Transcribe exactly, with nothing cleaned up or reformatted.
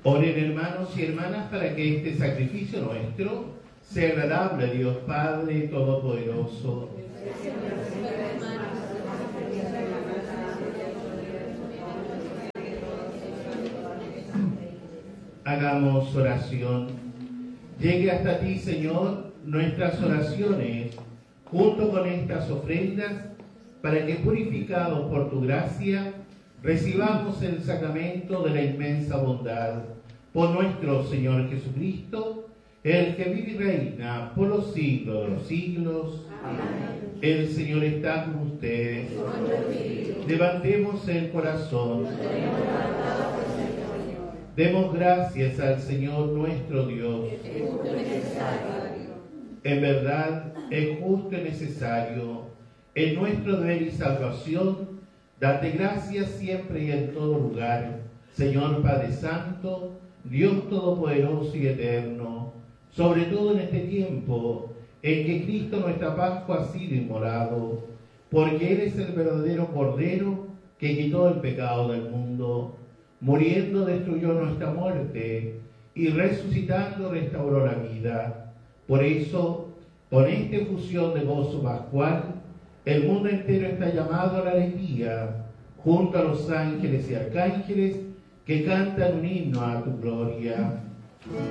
Oren, hermanos y hermanas, para que este sacrificio nuestro sea agradable a Dios Padre Todopoderoso. Hagamos oración. Llegue hasta ti, Señor, nuestras oraciones, junto con estas ofrendas, para que, purificados por tu gracia, recibamos el sacramento de la inmensa bondad. Por nuestro Señor Jesucristo, el que vive y reina por los siglos de los siglos. Amén. El Señor está con ustedes. Levantemos el corazón. Demos gracias al Señor nuestro Dios. En verdad, es justo y necesario, en nuestro deber y salvación, darte gracias siempre y en todo lugar, Señor Padre Santo, Dios Todopoderoso y Eterno, sobre todo en este tiempo en que Cristo nuestra Pascua ha sido inmolado, porque Él es el verdadero Cordero que quitó el pecado del mundo. Muriendo destruyó nuestra muerte y resucitando restauró la vida. Por eso, con esta efusión de gozo pascual, el mundo entero está llamado a la alegría, junto a los ángeles y arcángeles que cantan un himno a tu gloria.